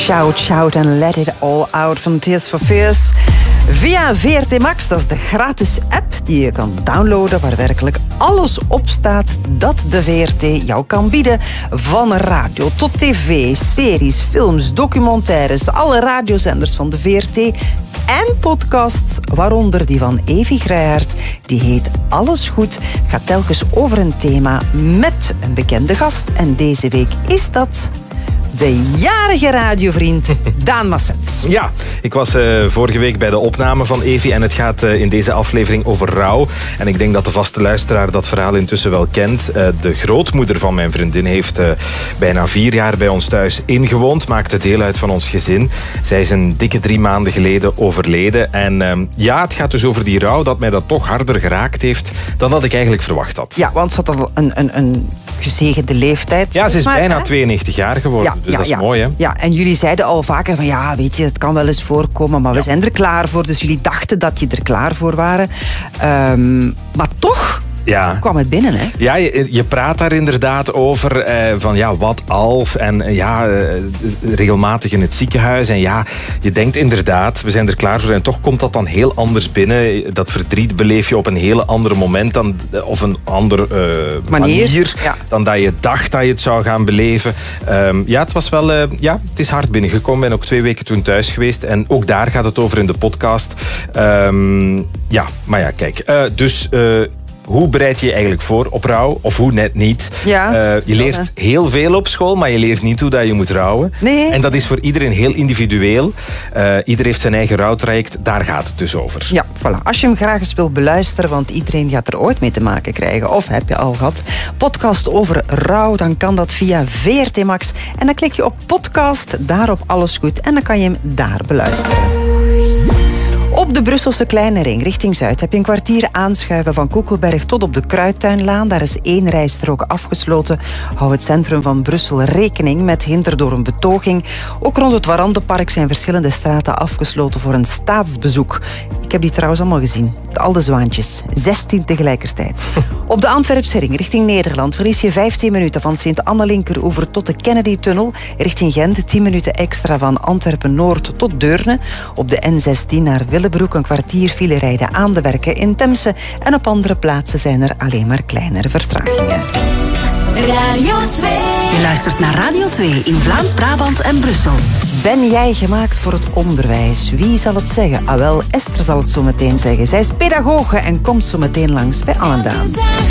Shout, shout and let it all out van Tears for Fears. Via VRT Max, dat is de gratis app die je kan downloaden, waar werkelijk alles op staat dat de VRT jou kan bieden. Van radio tot tv, series, films, documentaires, alle radiozenders van de VRT en podcasts, waaronder die van Evi Grijhaert. Die heet Alles Goed, gaat telkens over een thema met een bekende gast. En deze week is dat de jarige radiovriend Daan Massets. Ja, ik was vorige week bij de opname van Evi en het gaat in deze aflevering over rouw. En ik denk dat de vaste luisteraar dat verhaal intussen wel kent. De grootmoeder van mijn vriendin heeft bijna 4 jaar bij ons thuis ingewoond, maakte deel uit van ons gezin. Zij is een dikke 3 maanden geleden overleden. En ja, het gaat dus over die rouw dat mij dat toch harder geraakt heeft dan dat ik eigenlijk verwacht had. Ja, want ze had al een gezegende leeftijd. Ja, ze is bijna 92 jaar geworden. Ja. Dus dat is mooi, hè? Ja, en jullie zeiden al vaker van ja, weet je, het kan wel eens voorkomen, maar we zijn er klaar voor. Dus jullie dachten dat je er klaar voor waren. Maar toch kwam het binnen, hè? Ja, je praat daar inderdaad over van ja, wat als? En regelmatig in het ziekenhuis. En ja, je denkt inderdaad, we zijn er klaar voor. En toch komt dat dan heel anders binnen. Dat verdriet beleef je op een hele andere moment dan, of een andere manier dan dat je dacht dat je het zou gaan beleven. Het was wel, het is hard binnengekomen. Ik ben ook 2 weken toen thuis geweest. En ook daar gaat het over in de podcast. Hoe bereid je je eigenlijk voor op rouw? Of hoe net niet? Je leert heel veel op school, maar je leert niet hoe dat je moet rouwen. Nee. En dat is voor iedereen heel individueel. Ieder heeft zijn eigen rouwtraject. Daar gaat het dus over. Ja, voilà. Als je hem graag eens wilt beluisteren, want iedereen gaat er ooit mee te maken krijgen. Of heb je al gehad. Podcast over rouw, dan kan dat via VRT Max. En dan klik je op podcast, daarop Alles Goed. En dan kan je hem daar beluisteren. Op de Brusselse Kleine Ring richting Zuid heb je een kwartier aanschuiven van Koekelberg tot op de Kruidtuinlaan. Daar is 1 rijstrook afgesloten. Hou het centrum van Brussel rekening met hinder door een betoging. Ook rond het Warandenpark zijn verschillende straten afgesloten voor een staatsbezoek. Ik heb die trouwens allemaal gezien. Al de zwaantjes. 16 tegelijkertijd. Op de Antwerpse Ring richting Nederland verlies je 15 minuten van Sint-Anna-Linkeroever tot de Kennedy-tunnel. Richting Gent 10 minuten extra van Antwerpen-Noord tot Deurne. Op de N16 naar Willebroek een kwartier file rijden aan de werken in Temse. En op andere plaatsen zijn er alleen maar kleinere vertragingen. Radio 2. Je luistert naar Radio 2 in Vlaams-Brabant en Brussel. Ben jij gemaakt voor het onderwijs? Wie zal het zeggen? Wel, Esther zal het zo meteen zeggen. Zij is pedagoge en komt zo meteen langs bij Anne Daan.